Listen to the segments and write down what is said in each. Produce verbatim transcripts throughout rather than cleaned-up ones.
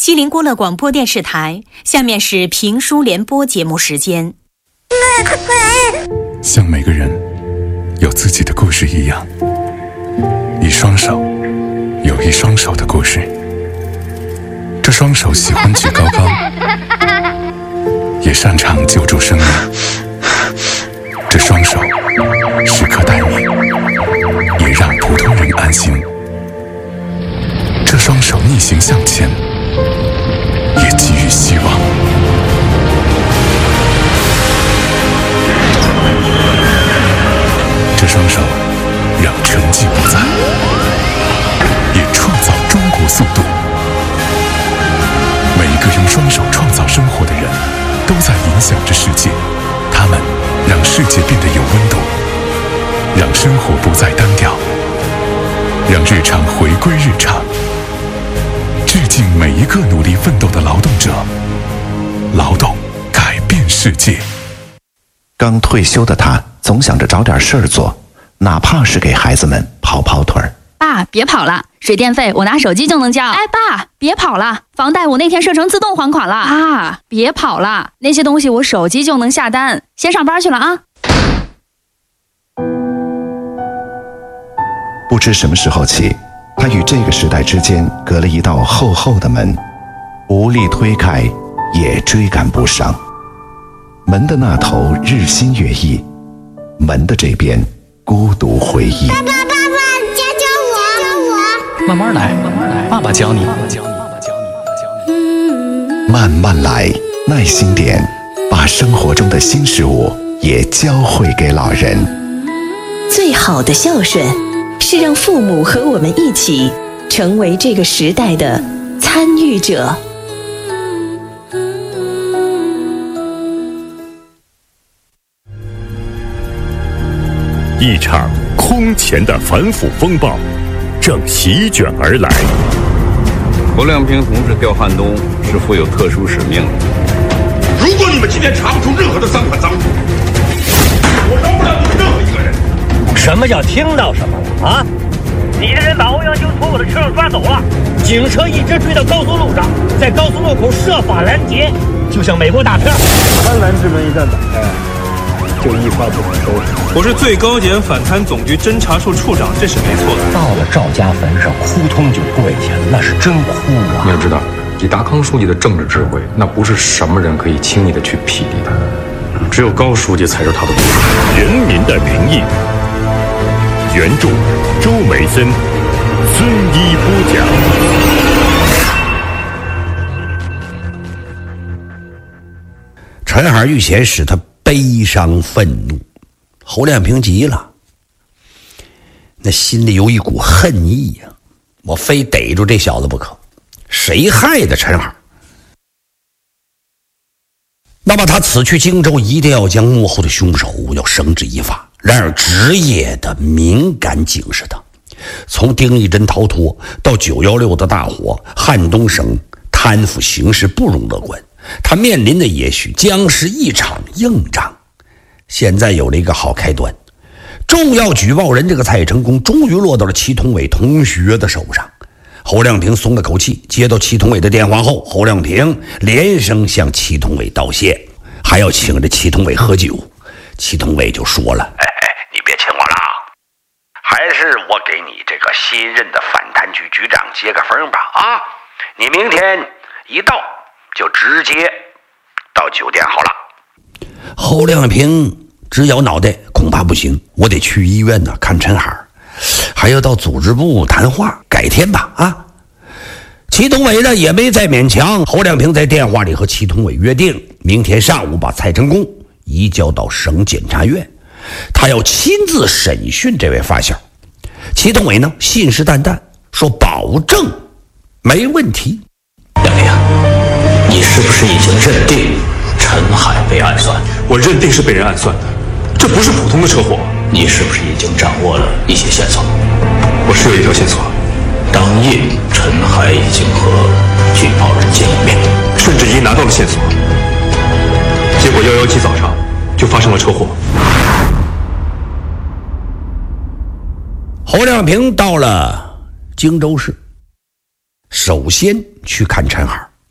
西林郭勒广播电视台，下面是评书联播节目时间。 像每个人有自己的故事一样，一双手有一双手的故事。这双手喜欢举高高，也擅长救助生命。这双手时刻待命，也让普通人安心。这双手逆行向前，也给予希望。这双手让成绩不在，也创造中国速度。每一个用双手创造生活的人，都在影响着世界。他们让世界变得有温度，让生活不再单调，让日常回归日常。致敬每一个努力奋斗的劳动者，劳动改变世界。 刚退休的他总想着找点事儿做，哪怕是给孩子们跑跑腿儿。 爸，别跑了，水电费我拿手机就能交。哎，爸，别跑了，房贷我那天设成自动还款了。啊，别跑了，那些东西我手机就能下单。先上班去了啊。 不知什么时候起，他与这个时代之间隔了一道厚厚的门，无力推开，也追赶不上。门的那头日新月异，门的这边孤独回忆。 爸爸，爸爸，教教我，教我。 慢慢来，慢慢来，爸爸教你。 慢慢来，耐心点，把生活中的新事物也教会给老人。 最好的孝顺，是让父母和我们一起成为这个时代的参与者。 一场空前的反腐风暴正席卷而来。 侯亮平同志调汉东是负有特殊使命的。 如果你们今天查不出任何的赃款赃物，我饶不了你们任何一个人。 什么叫听到什么了啊？你的人把欧阳修从我的车上抓走了，警车一直追到高速路上，在高速路口设法拦截，就像美国大片。 贪婪之门一旦打开，就一发不可收拾。 我是最高检反贪总局侦查处处长，这是没错的。 到了赵家坟上，扑通就跪下，那是真哭啊！ 你要知道，以达康书记的政治智慧，那不是什么人可以轻易的去匹敌的，只有高书记才是他的对手。 人民的名义，原著周梅森，孙一播讲。 陈海遇险使他悲伤愤怒，侯亮平急了，那心里有一股恨意呀、啊，我非逮住这小子不可。谁害的陈海？那么他此去荆州，一定要将幕后的凶手要绳之以法。然而职业的敏感警示他，从丁义珍逃脱到九一六的大火，汉东省贪腐形势不容乐观，他面临的也许将是一场硬仗。现在有了一个好开端，重要举报人这个蔡成功终于落到了祁同伟同学的手上。侯亮平松了口气，接到祁同伟的电话后，侯亮平连声向祁同伟道谢，还要请着祁同伟喝酒。祁同伟就说了： 哎哎，你别请我了，还是我给你这个新任的反贪局局长接个风吧啊！你明天一到就直接到酒店好了。 侯亮平直摇脑袋，恐怕不行，我得去医院呢看陈海，还要到组织部谈话，改天吧啊！祁同伟呢也没再勉强，侯亮平在电话里和祁同伟约定，明天上午把蔡成功移交到省检察院，他要亲自审讯这位发小。祁同伟呢信誓旦旦说保证没问题。 亮平，你是不是已经认定陈海被暗算？ 我认定是被人暗算的，这不是普通的车祸。 你是不是已经掌握了一些线索？ 我是有一条线索， 当夜陈海已经和举报人见了面， 甚至已经拿到了线索。结果幺幺七早上就发生了车祸。 侯亮平到了荆州市，首先去看陈海。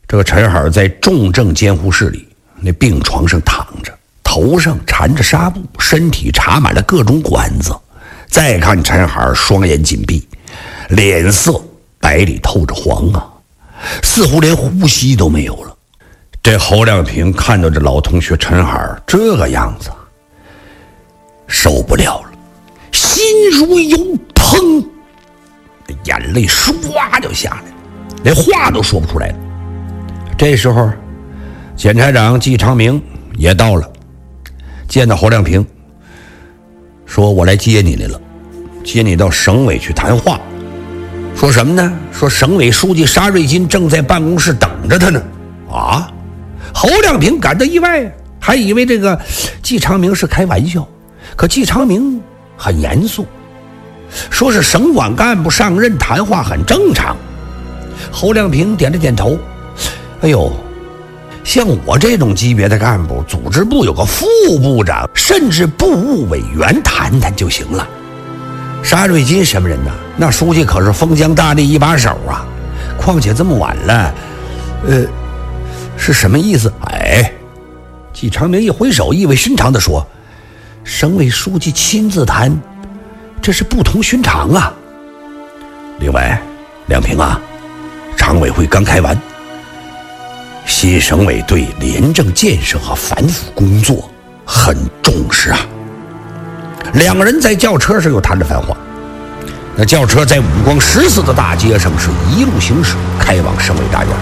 这个陈海在重症监护室里，那病床上躺着，头上缠着纱布，身体插满了各种管子。再看陈海双眼紧闭，脸色白里透着黄啊，似乎连呼吸都没有了。这侯亮平看到这老同学陈海这个样子，受不了了，心如油烹，眼泪唰就下来了，连话都说不出来了。这时候检察长季长明也到了，见到侯亮平说，我来接你来了，接你到省委去谈话。说什么呢？说省委书记沙瑞金正在办公室等着他呢。啊，侯亮平感到意外，还以为这个季长明是开玩笑，可季长明很严肃，说是省管干部上任谈话很正常。侯亮平点了点头，哎呦，像我这种级别的干部，组织部有个副部长甚至部务委员谈谈就行了。沙瑞金什么人呢？那书记可是封疆大吏一把手啊，况且这么晚了，呃是什么意思？哎，季长明一挥手，意味深长地说，省委书记亲自谈，这是不同寻常啊。另外，亮平啊，常委会刚开完，新省委对廉政建设和反腐工作很重视啊。两个人在轿车上又谈了番话。那轿车在五光十色的大街上是一路行驶，开往省委大院。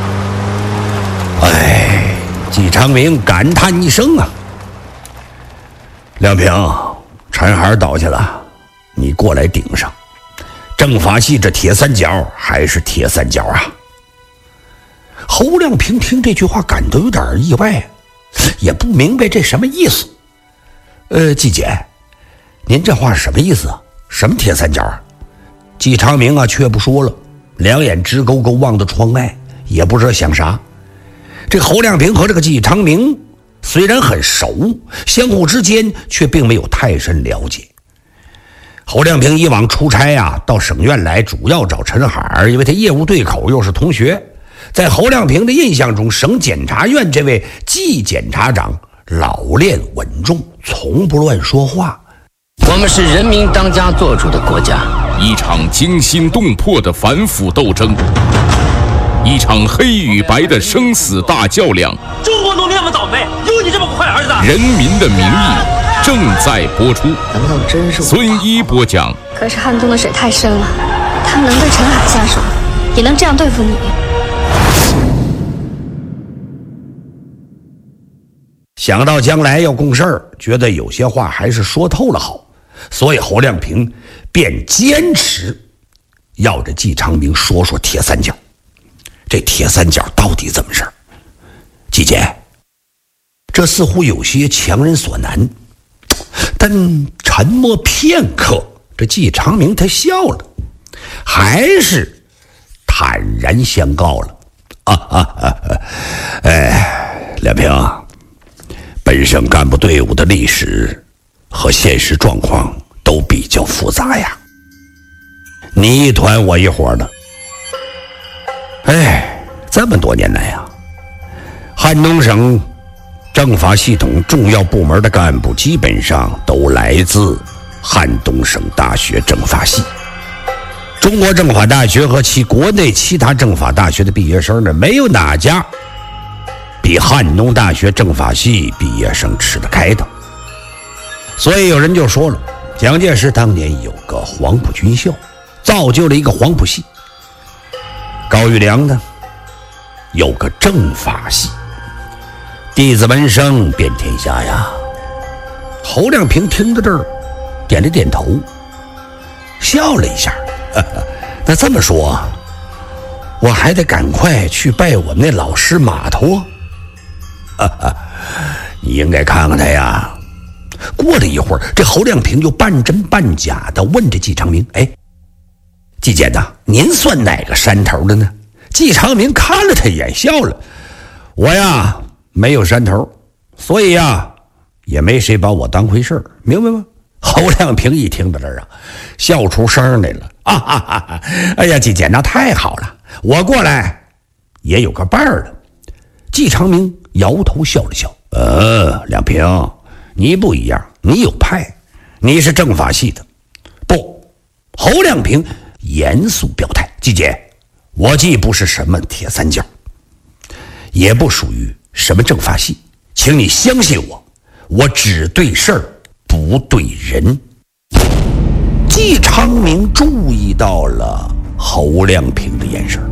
哎，季长明感叹一声啊，亮平，陈海倒下了，你过来顶上。政法系这铁三角还是铁三角啊。侯亮平听这句话感到有点意外，也不明白这什么意思。呃，季姐，您这话是什么意思啊？什么铁三角啊？季长明啊却不说了，两眼直勾勾望着窗外，也不知道想啥。这侯亮平和这个季长明虽然很熟，相互之间却并没有太深了解。侯亮平以往出差啊到省院来，主要找陈海，因为他业务对口，又是同学。在侯亮平的印象中，省检察院这位季检察长老练稳重，从不乱说话。 我们是人民当家作主的国家， 一场惊心动魄的反腐斗争，一场黑与白的生死大较量。 中国农民那么倒霉，有你这么个坏儿子？ 人民的名义正在播出。 难道真是孙一播讲。 可是汉中的水太深了，他们能对陈海下手，也能这样对付你。 想到将来要共事儿，觉得有些话还是说透了好，所以侯亮平便坚持要着季长明说说铁三角。这铁三角到底怎么事儿？季姐，这似乎有些强人所难。但沉默片刻，这季长明他笑了，还是坦然相告了。啊啊啊！哎，亮平，本省干部队伍的历史和现实状况都比较复杂呀，你一团我一伙的。哎，这么多年来啊，汉东省政法系统重要部门的干部基本上都来自汉东省大学政法系。中国政法大学和其国内其他政法大学的毕业生呢，没有哪家比汉东大学政法系毕业生吃得开的。所以有人就说了，蒋介石当年有个黄埔军校，造就了一个黄埔系。高育良呢，有个政法系，弟子闻声遍天下呀。侯亮平听到这儿，点了点头，笑了一下。呵呵，那这么说，我还得赶快去拜我们那老师码头。呵呵，你应该看看他呀。过了一会儿，这侯亮平就半真半假的问着季长明：“哎，季检呐，您算哪个山头的呢？”季长明看了他一眼，笑了：“我呀，没有山头，所以呀，也没谁把我当回事儿，明白吗？”侯亮平一听到这儿啊，笑出声来了：“啊哈哈哈！哎呀，季检那太好了，我过来也有个伴儿了。 季长明摇头笑了笑，呃，两平，你不一样，你有派，你是政法系的。不，侯亮平严肃表态，季姐，我既不是什么铁三角，也不属于什么政法系，请你相信我，我只对事儿不对人。季长明注意到了侯亮平的眼神，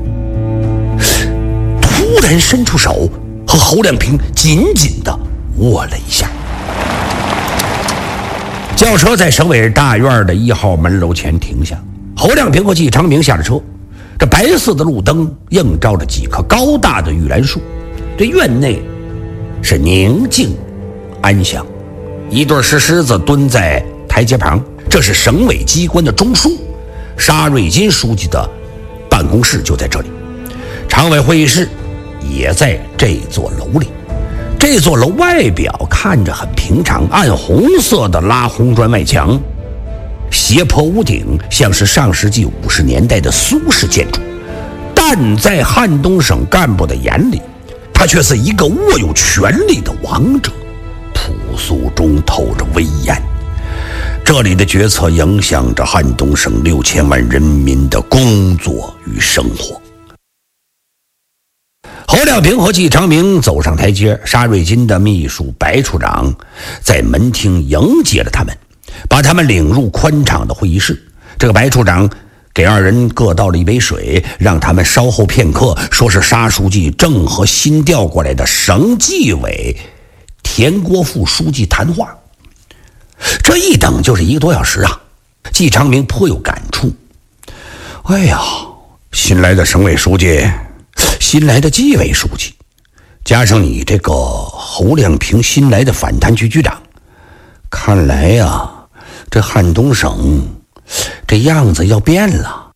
突然伸出手和侯亮平紧紧地握了一下。轿车在省委大院的一号门楼前停下，侯亮平和季长明下了车。这白色的路灯映照着几棵高大的玉兰树，这院内是宁静安详。一对石狮子蹲在台阶旁，这是省委机关的中枢，沙瑞金书记的办公室就在这里，常委会议室也在这座楼里。这座楼外表看着很平常，暗红色的拉红砖外墙，斜坡屋顶，像是上世纪五十年代的苏式建筑。但在汉东省干部的眼里，他却是一个握有权力的王者，朴素中透着威严。这里的决策影响着汉东省六千万人民的工作与生活。侯亮平和季长明走上台阶，沙瑞金的秘书白处长在门厅迎接了他们，把他们领入宽敞的会议室。这个白处长给二人各倒了一杯水，让他们稍后片刻，说是沙书记正和新调过来的省纪委田国富书记谈话。这一等就是一个多小时啊！季长明颇有感触。哎呀，新来的省委书记，新来的纪委书记，加上你这个侯亮平新来的反贪局局长，看来呀、啊，这汉东省这样子要变了。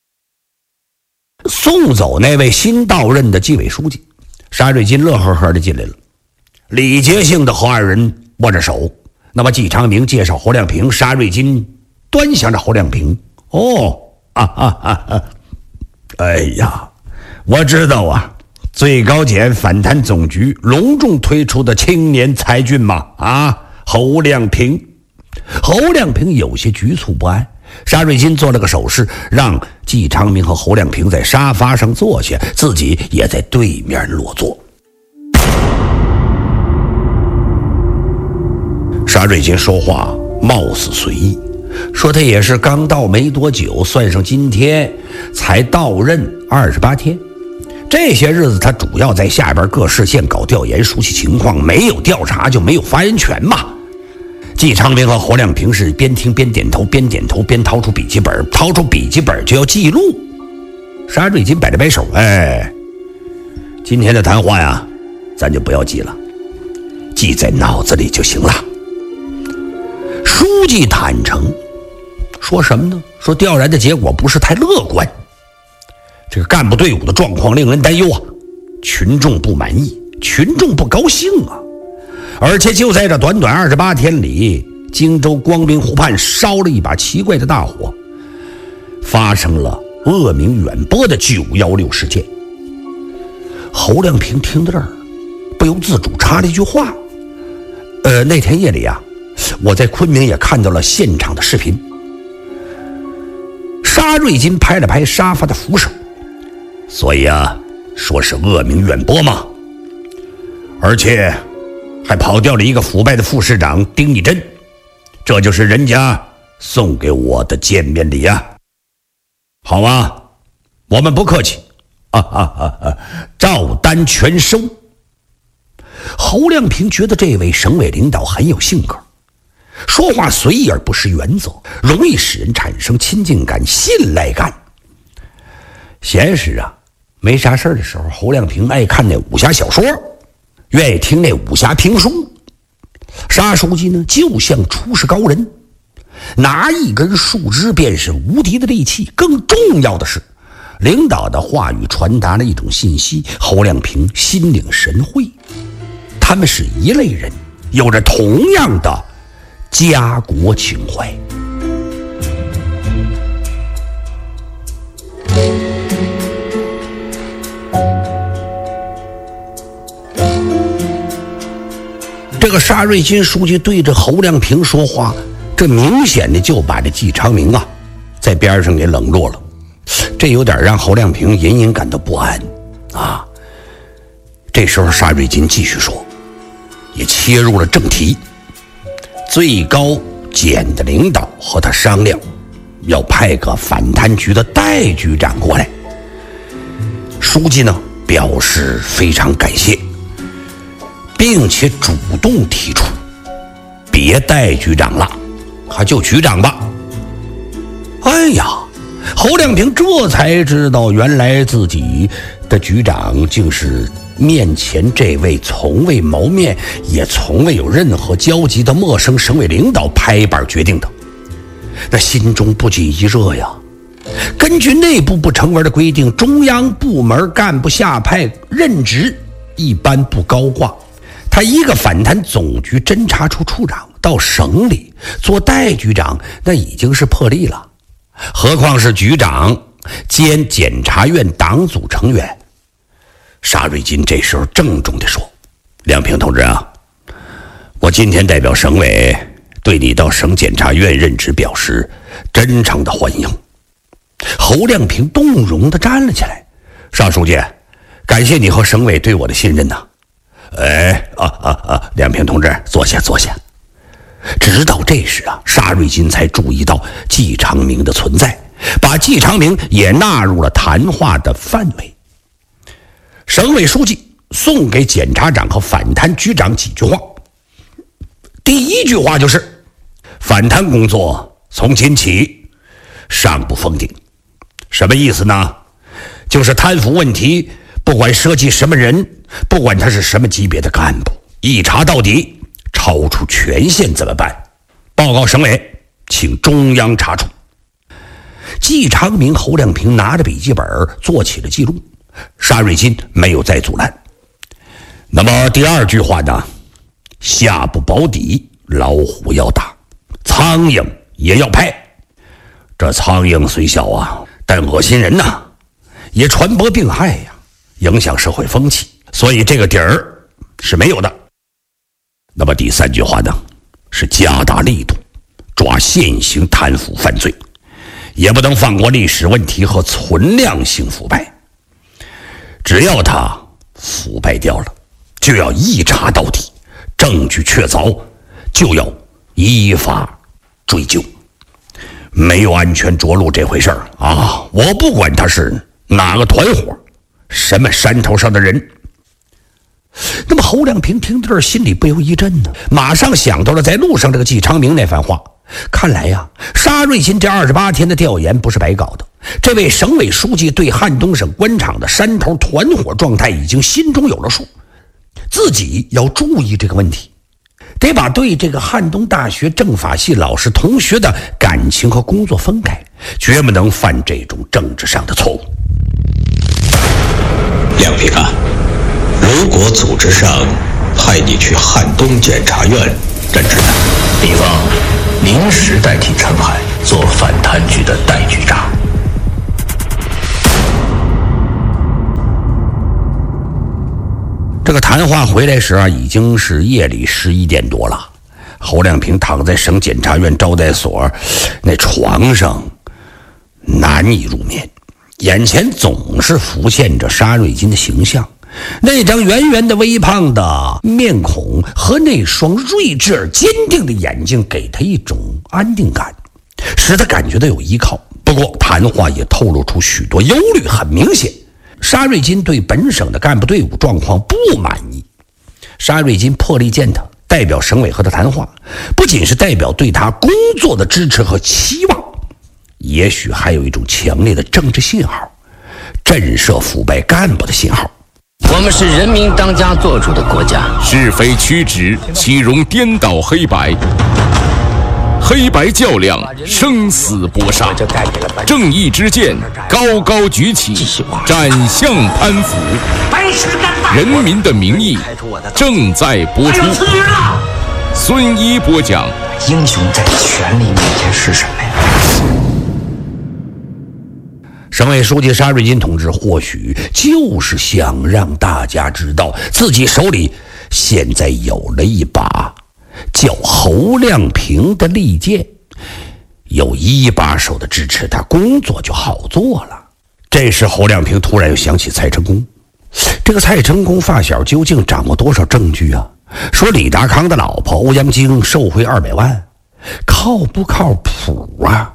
送走那位新到任的纪委书记，沙瑞金乐呵呵的进来了，礼节性的和二人握着手。那么季长明介绍侯亮平，沙瑞金端详着侯亮平。哦，啊啊啊啊！哎呀，我知道啊，最高检反贪总局隆重推出的青年才俊嘛，啊，侯亮平。侯亮平有些局促不安，沙瑞金做了个手势，让季长明和侯亮平在沙发上坐下，自己也在对面落座。沙瑞金说话貌似随意，说他也是刚到没多久，算上今天才到任二十八天。这些日子他主要在下边各市县搞调研，熟悉情况，没有调查就没有发言权嘛。季长明和侯亮平是边听边点头，边点头边掏出笔记本，掏出笔记本就要记录。沙瑞金摆了摆手，哎，今天的谈话呀，咱就不要记了，记在脑子里就行了。书记坦诚说什么呢？说调研的结果不是太乐观，这个干部队伍的状况令人担忧啊，群众不满意，群众不高兴啊。而且就在这短短二十八天里，荆州光明湖畔烧了一把奇怪的大火，发生了恶名远播的九一六事件。侯亮平听到这儿，不由自主插了一句话：呃，那天夜里啊，我在昆明也看到了现场的视频。沙瑞金拍了拍沙发的扶手，所以啊，说是恶名远播嘛，而且还跑掉了一个腐败的副市长丁义珍，这就是人家送给我的见面礼啊。好啊，我们不客气，啊啊啊啊，照单全收。侯亮平觉得这位省委领导很有性格，说话随意而不失原则，容易使人产生亲近感、信赖感。闲时啊，没啥事的时候，侯亮平爱看那武侠小说，愿意听那武侠评书。沙书记呢，就像出世高人，拿一根树枝便是无敌的利器。更重要的是，领导的话语传达了一种信息，侯亮平心领神会。他们是一类人，有着同样的家国情怀。 这个沙瑞金书记对着侯亮平说话，这明显的就把这季长明啊在边上给冷落了，这有点让侯亮平隐隐感到不安啊。这时候沙瑞金继续说，也切入了正题。最高检的领导和他商量，要派个反贪局的代局长过来。书记呢表示非常感谢，并且主动提出别代局长了，还就局长吧。哎呀，侯亮平这才知道，原来自己的局长竟是面前这位从未谋面也从未有任何交集的陌生省委领导拍板决定的。那心中不禁一热呀。根据内部不成文的规定，中央部门干部下派任职一般不高挂，他一个反贪总局侦查处处长到省里做代局长，那已经是破例了，何况是局长兼检察院党组成员。沙瑞金这时候郑重地说，亮平同志啊，我今天代表省委对你到省检察院任职表示真诚的欢迎。侯亮平动容地站了起来，沙书记，感谢你和省委对我的信任呐、啊。哎啊啊啊！亮平同志，坐下坐下。直到这时啊，沙瑞金才注意到季长明的存在，把季长明也纳入了谈话的范围。省委书记送给检察长和反贪局长几句话。第一句话就是，反贪工作从今起上不封顶。什么意思呢？就是贪腐问题不管涉及什么人，不管他是什么级别的干部，一查到底，超出权限怎么办？报告省委，请中央查处。季长明、侯亮平拿着笔记本做起了记录，沙瑞金没有再阻拦。那么第二句话呢？下不保底，老虎要打，苍蝇也要拍。这苍蝇虽小啊，但恶心人呐、啊，也传播病害呀、啊，影响社会风气，所以这个底儿是没有的。那么第三句话呢，是加大力度抓现行贪腐犯罪，也不能放过历史问题和存量性腐败。只要他腐败掉了，就要一查到底，证据确凿，就要依法追究。没有安全着陆这回事儿啊！我不管他是哪个团伙，什么山头上的人。那么侯亮平听到这儿，心里不由一震呢，马上想到了在路上这个季长明那番话。看来呀，沙瑞金这二十八天的调研不是白搞的。这位省委书记对汉东省官场的山头团伙状态已经心中有了数，自己要注意这个问题，得把对这个汉东大学政法系老师同学的感情和工作分开，绝不能犯这种政治上的错误。 亮平啊，如果组织上派你去汉东检察院任职呢？比方临时代替陈海做反贪局的代局长。 这个谈话回来时啊，已经是夜里十一点多了。侯亮平躺在省检察院招待所那床上难以入眠，眼前总是浮现着沙瑞金的形象，那张圆圆的微胖的面孔和那双睿智而坚定的眼睛给他一种安定感，使他感觉到有依靠。不过谈话也透露出许多忧虑，很明显沙瑞金对本省的干部队伍状况不满意。沙瑞金破例见他，代表省委和他谈话，不仅是代表对他工作的支持和期望，也许还有一种强烈的政治信号，震慑腐败干部的信号。 我们是人民当家作主的国家， 是非曲直，岂容颠倒黑白？黑白较量，生死搏杀，正义之剑高高举起，斩向贪腐。人民的名义正在播出。孙一播讲： 英雄在权力面前是什么呀？ 省委书记沙瑞金同志或许就是想让大家知道，自己手里现在有了一把叫侯亮平的利剑，有一把手的支持，他工作就好做了。这时侯亮平突然又想起蔡成功，这个蔡成功发小究竟掌握多少证据啊？说李达康的老婆欧阳菁受贿二百万，靠不靠谱啊？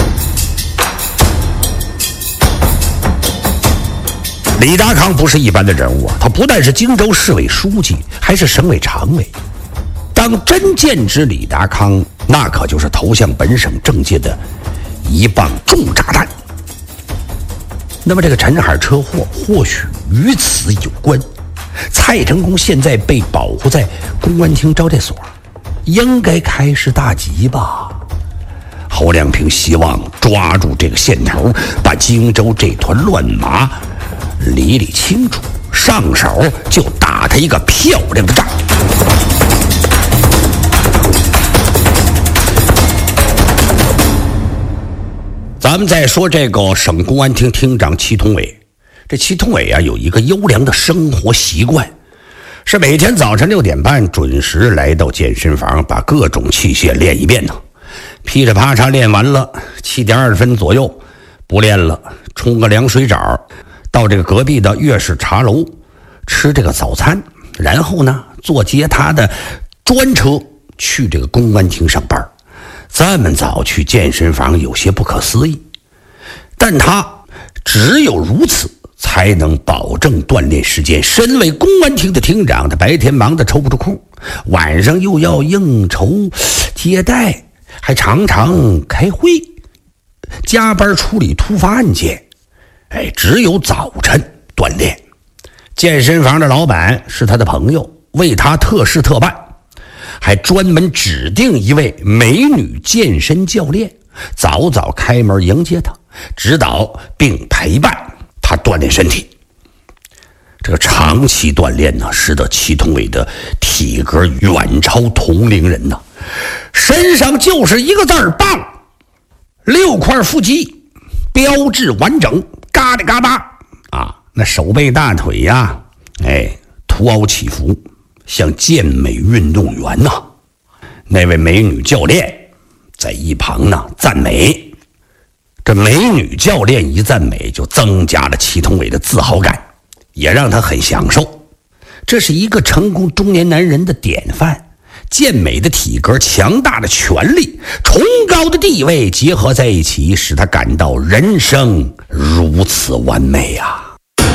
李达康不是一般的人物啊，他不但是荆州市委书记，还是省委常委。当真剑指李达康，那可就是投向本省政界的一棒重炸弹。那么这个陈海车祸或许与此有关。蔡成功现在被保护在公安厅招待所，应该开市大吉吧？侯亮平希望抓住这个线头，把荆州这团乱麻理理清楚，上手就打他一个漂亮的仗。咱们再说这个省公安厅厅长祁同伟，这祁同伟啊有一个优良的生活习惯，是每天早晨六点半准时来到健身房，把各种器械练一遍呢。噼里啪嚓练完了，七点二十分左右不练了，冲个凉水澡，到这个隔壁的粤式茶楼吃这个早餐，然后呢坐接他的专车去这个公安厅上班。这么早去健身房有些不可思议，但他只有如此才能保证锻炼时间。身为公安厅的厅长，他白天忙得抽不出空，晚上又要应酬接待，还常常开会，加班处理突发案件。哎，只有早晨锻炼。健身房的老板是他的朋友，为他特事特办，还专门指定一位美女健身教练，早早开门迎接他，指导并陪伴他锻炼身体。这个长期锻炼呢，使得祁同伟的体格远超同龄人呢，身上就是一个字儿棒，六块腹肌标志完整，嘎哒嘎哒啊，那手背大腿呀，哎，凸凹起伏，像健美运动员呐。那位美女教练在一旁呢赞美，这美女教练一赞美，就增加了祁同伟的自豪感，也让他很享受。这是一个成功中年男人的典范，健美的体格、强大的权力、崇高的地位结合在一起，使他感到人生如此完美啊。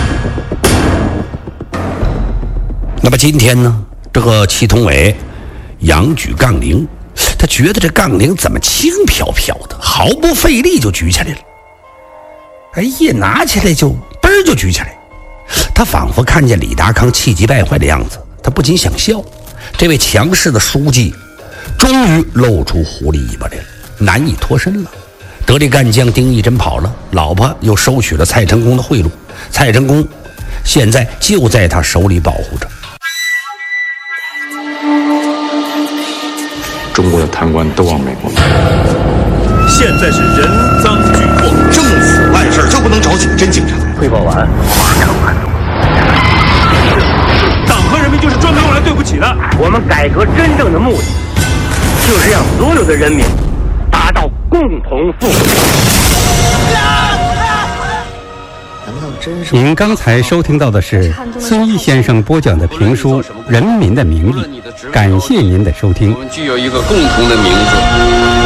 那么今天呢，这个祁同伟仰举杠铃，他觉得这杠铃怎么轻飘飘的，毫不费力就举起来了。哎，一拿起来就嘣儿就举起来。他仿佛看见李达康气急败坏的样子，他不禁想笑。这位强势的书记终于露出狐狸尾巴来了，难以脱身了。得力干将丁义珍跑了，老婆又收取了蔡成功的贿赂，蔡成功现在就在他手里保护着。 中国的贪官都往美国跑， 现在是人赃俱获，政府办事就不能找警真警察。 汇报完，马上撼动。 党和人民就是专门用来对不起的。 我们改革真正的目的，就是让所有的人民达到共同富裕。 您刚才收听到的是孙一先生播讲的评书《人民的名义》，感谢您的收听。 我们具有一个共同的名字。